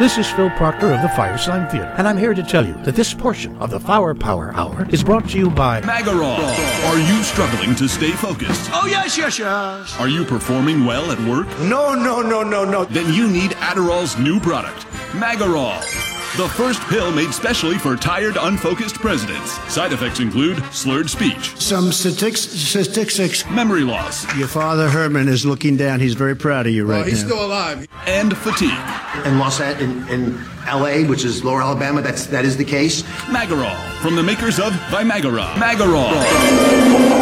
This is Phil Proctor of the Firesign Theater, and I'm here to tell you that this portion of the Flower Power Hour is brought to you by Magarol. Are you struggling to stay focused? Oh, yes. Are you performing well at work? No. Then you need Adderall's new product, Magarol. The first pill made specially for tired, unfocused presidents. Side effects include slurred speech, some statistics. memory loss. Your father, Herman, is looking down. He's very proud of you right now. He's still alive. And fatigue. In L.A., which is Lower Alabama, that is the case. Magarol, from the makers of Vimagara. Magarol.